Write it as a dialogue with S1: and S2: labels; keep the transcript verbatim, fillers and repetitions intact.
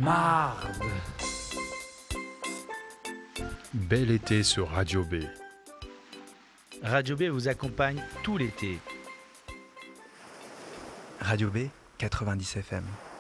S1: Marde.
S2: Bel été sur Radio B.
S1: Radio B vous accompagne tout l'été.
S3: Radio B, quatre-vingt-dix F M.